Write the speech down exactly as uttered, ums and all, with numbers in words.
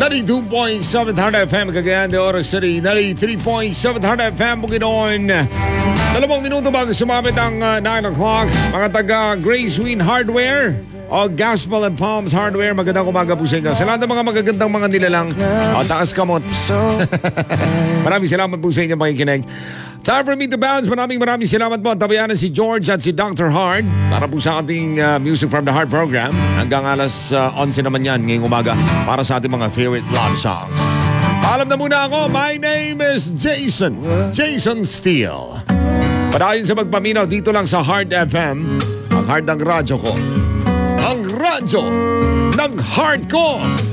ninety-two point seven Hard F M Cagayan de Oro City, ninety-three point seven Hard F M Bukidnon. Dalawang minuto bago sumabit ang uh, nine o'clock. Mga taga Grace Win Hardware o Gospel and Palms Hardware, magandang umaga po sa inyo. Sa lahat ng mga magagandang mga nilalang o taas kamot. Maraming salamat po sa inyo pakikinig. Time for me to bounce. Maraming maraming salamat po. Tabayanan si George at si Doctor Hard para po sa ating uh, Music from the Heart program. Hanggang alas uh, eleven naman yan ngayong umaga para sa ating mga favorite love songs. Paalam na muna ako. My name is Jason. Jason Steele. Padayon sa magpaminaw dito lang sa Heart F M. Ang heart ng radyo ko. Ang radyo ng heart ko.